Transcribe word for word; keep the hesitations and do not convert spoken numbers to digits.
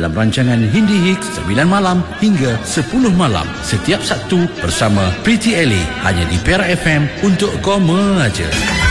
dalam rancangan Hindi Hits sembilan malam hingga sepuluh malam setiap Sabtu bersama Pretty Ellie hanya di Perak F M untuk koma aja.